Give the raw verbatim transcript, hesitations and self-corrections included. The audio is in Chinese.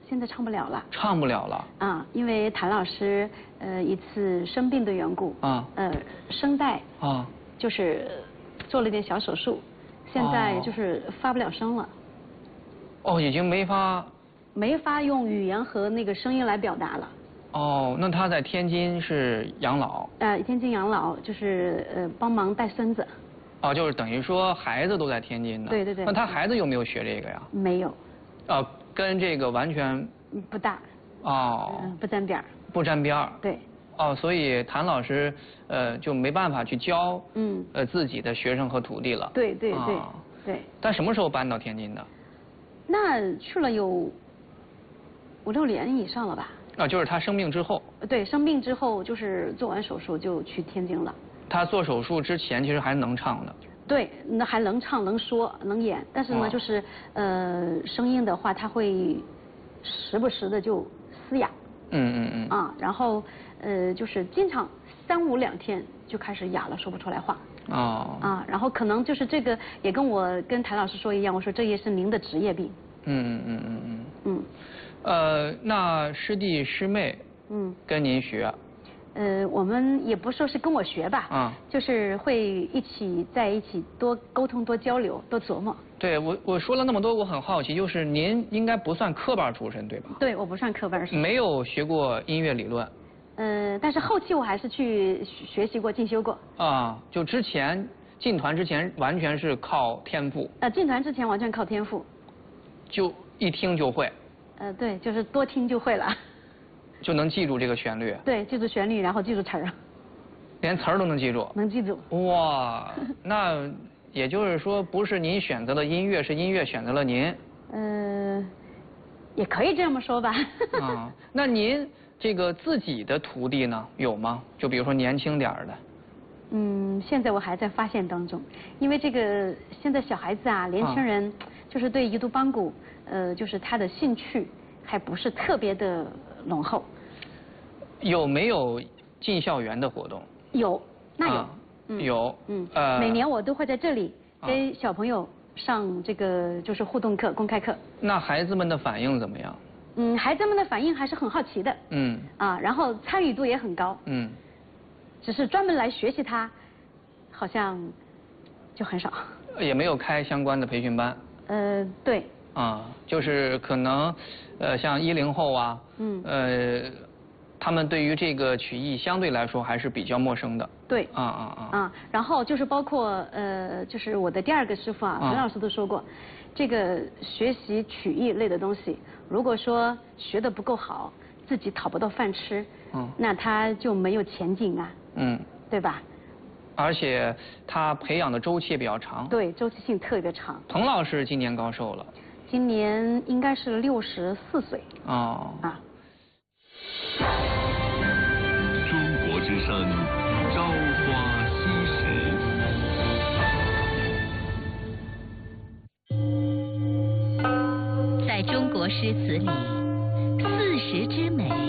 现在唱不了了。 唱不了了。 啊，因为谭老师呃一次生病的缘故。啊。呃，声带。啊。就是做了点小手术，现在就是发不了声了。 哦，已经没法。 没法用语言和那个声音来表达了。 哦，那他在天津是养老？ 呃，天津养老就是呃帮忙带孙子。 哦，就是等于说孩子都在天津呢。 对对对。 那他孩子有没有学这个呀？ 没有。 哦，跟这个完全不大。 哦。 嗯，不沾边儿。 不沾边儿。 对。 哦，所以谭老师呃就没办法去教嗯呃自己的学生和徒弟了。 对对对对。 但什么时候搬到天津的？ 那去了有五六年以上了吧？ 啊，就是他生病之后。 对，生病之后就是做完手术就去天津了。 他做手术之前其实还能唱的。 对，那还能唱能说能演，但是呢，哦、就是呃声音的话，他会时不时的就嘶哑。 嗯嗯嗯。 啊，然后呃就是经常三五两天就开始哑了，说不出来话。 哦。 啊，然后可能就是这个也跟我跟谭老师说一样，我说这也是您的职业病。 嗯嗯嗯嗯嗯。 嗯。 呃，那师弟师妹。嗯。跟您学。 呃，我们也不说是跟我学吧。啊。就是会一起在一起多沟通、多交流、多琢磨。 对我我说了那么多，我很好奇，就是您应该不算科班出身对吧？ 对，我不算科班。 没有学过音乐理论。 呃，但是后期我还是去学习过、进修过。 啊，就之前进团之前完全是靠天赋。 呃，进团之前完全靠天赋。 就一听就会。 呃，对，就是多听就会了。 就能记住这个旋律。 对，记住旋律，然后记住词儿。 连词儿都能记住。 能记住。 哇，那也就是说，不是您选择了音乐，是音乐选择了您。 呃，也可以这么说吧。 啊，那您这个自己的徒弟呢，有吗？就比如说年轻点儿的。 嗯，现在我还在发现当中，因为这个现在小孩子啊，年轻人就是对宜都邦鼓，呃，就是他的兴趣还不是特别的浓厚。 有没有进校园的活动？ 有，那有。 啊、嗯、有。 嗯。呃。每年我都会在这里给小朋友上这个就是互动课、公开课。 那孩子们的反应怎么样？ 嗯，孩子们的反应还是很好奇的。嗯。啊，然后参与度也很高。嗯。只是专门来学习它，好像就很少。 也没有开相关的培训班。 呃，对。 啊，就是可能，呃，像一零后啊，嗯，呃，他们对于这个曲艺相对来说还是比较陌生的。 对。 啊啊啊。 啊，然后就是包括呃，就是我的第二个师傅啊，陈老师都说过，这个学习曲艺类的东西，如果说学的不够好，自己讨不到饭吃，嗯，那他就没有前景啊。嗯。对吧？ 而且他培养的周期也比较长。 对，周期性特别长。 彭老师今年高寿了？ 今年应该是六十四岁。 哦。啊。 中国之声，朝花夕拾。在中国诗词里，四时之美